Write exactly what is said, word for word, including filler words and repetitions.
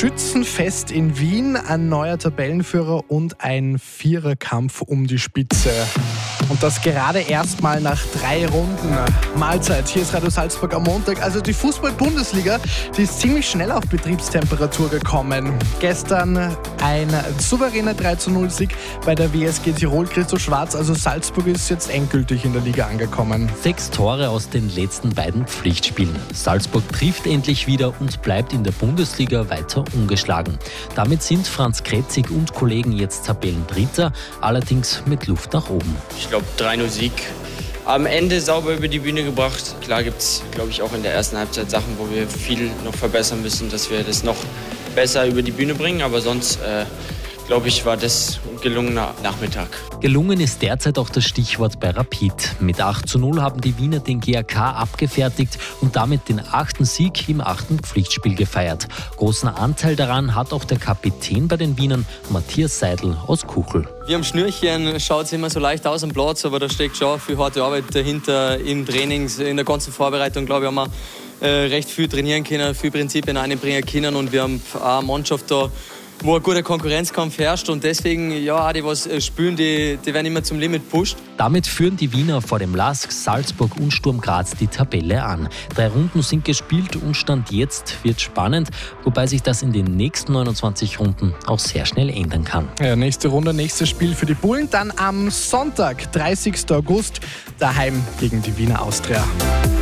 Schützenfest in Wien, ein neuer Tabellenführer und ein Viererkampf um die Spitze. Und das gerade erstmal nach drei Runden. Mahlzeit, hier ist Radio Salzburg am Montag. Also die Fußball-Bundesliga, die ist ziemlich schnell auf Betriebstemperatur gekommen. Gestern ein souveräner drei zu null Sieg bei der W S G Tirol. Christoph Schwarz, also Salzburg ist jetzt endgültig in der Liga angekommen. Sechs Tore aus den letzten beiden Pflichtspielen. Salzburg trifft endlich wieder und bleibt in der Bundesliga weiter ungeschlagen. Damit sind Franz Kretzig und Kollegen jetzt Tabellendritter, allerdings mit Luft nach oben. Ich glaube, drei null Sieg. Am Ende sauber über die Bühne gebracht. Klar gibt es, glaube ich, auch in der ersten Halbzeit Sachen, wo wir viel noch verbessern müssen, dass wir das noch besser über die Bühne bringen. Aber sonst, äh, glaube ich, war das ein gelungener Nachmittag. Gelungen ist derzeit auch das Stichwort bei Rapid. Mit acht zu null haben die Wiener den G A K abgefertigt und damit den achten Sieg im achten Pflichtspiel gefeiert. Großen Anteil daran hat auch der Kapitän bei den Wienern, Matthias Seidel aus Kuchel. Wir am Schnürchen schaut es immer so leicht aus am Platz, aber da steckt schon viel harte Arbeit dahinter im Training, in der ganzen Vorbereitung, glaube ich, haben wir äh, recht viel trainieren können, viel Prinzipien einbringen können und wir haben auch eine Mannschaft da, wo ein guter Konkurrenzkampf herrscht und deswegen, ja, auch die was spielen, die, die werden immer zum Limit pusht. Damit führen die Wiener vor dem LASK, Salzburg und Sturm Graz die Tabelle an. Drei Runden sind gespielt und Stand jetzt wird spannend, wobei sich das in den nächsten neunundzwanzig Runden auch sehr schnell ändern kann. Ja, nächste Runde, nächstes Spiel für die Bullen, dann am Sonntag, dreißigsten August, daheim gegen die Wiener Austria.